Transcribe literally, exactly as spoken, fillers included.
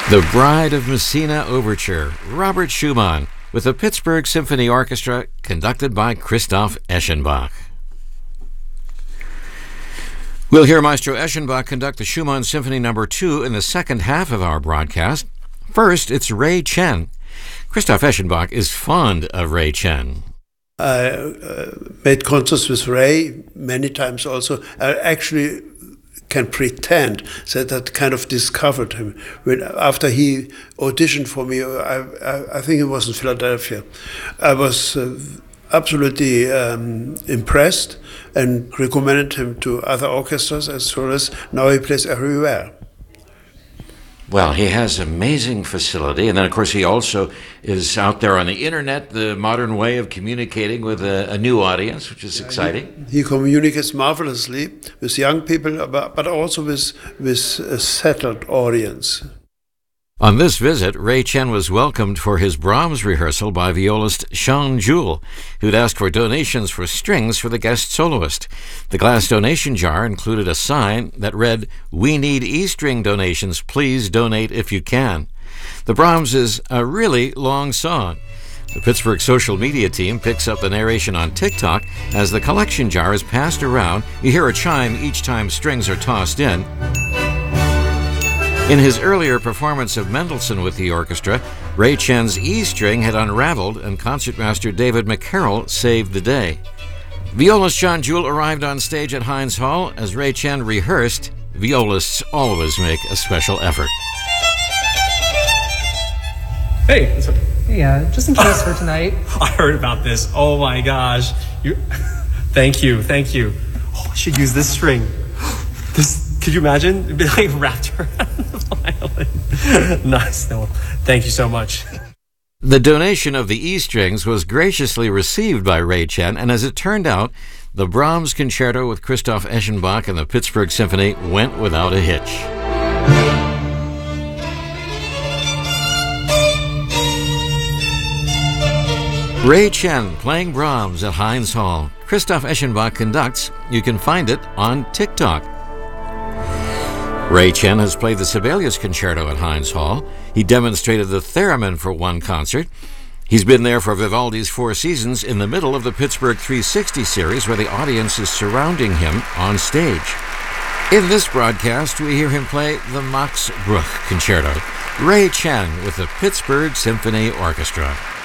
The Bride of Messina Overture, Robert Schumann, with the Pittsburgh Symphony Orchestra, conducted by Christoph Eschenbach. We'll hear Maestro Eschenbach conduct the Schumann Symphony Number Two in the second half of our broadcast. First, it's Ray Chen. Christoph Eschenbach is fond of Ray Chen. I uh, made concerts with Ray many times also. I actually can pretend that I kind of discovered him. When, after he auditioned for me, I, I, I think it was in Philadelphia, I was uh, absolutely um, impressed and recommended him to other orchestras as well as now he plays everywhere. Well, he has amazing facility, and then, of course, he also is out there on the internet, the modern way of communicating with a, a new audience, which is exciting. He, he communicates marvelously with young people, but, but also with, with a settled audience. On this visit, Ray Chen was welcomed for his Brahms rehearsal by violist Sean Jewell, who'd asked for donations for strings for the guest soloist. The glass donation jar included a sign that read, "We need E-string donations. Please donate if you can." The Brahms is a really long song. The Pittsburgh social media team picks up the narration on TikTok. As the collection jar is passed around, you hear a chime each time strings are tossed in. In his earlier performance of Mendelssohn with the orchestra, Ray Chen's E-string had unraveled and concertmaster David McCarroll saved the day. Violist Sean Jewell arrived on stage at Heinz Hall. As Ray Chen rehearsed, violists always make a special effort. Hey, what's up? Hey, uh, just in case for tonight. I heard about this. Oh my gosh. You, thank you, thank you. Oh, I should use this string. This. Could you imagine? It'd be like wrapped around the violin. Nice, Noel. Thank you so much. The donation of the E-strings was graciously received by Ray Chen, and as it turned out, the Brahms Concerto with Christoph Eschenbach and the Pittsburgh Symphony went without a hitch. Ray Chen playing Brahms at Heinz Hall. Christoph Eschenbach conducts. You can find it on TikTok. Ray Chen has played the Sibelius Concerto at Heinz Hall. He demonstrated the theremin for one concert. He's been there for Vivaldi's Four Seasons in the middle of the Pittsburgh three sixty series, where the audience is surrounding him on stage. In this broadcast, we hear him play the Max Bruch Concerto. Ray Chen with the Pittsburgh Symphony Orchestra.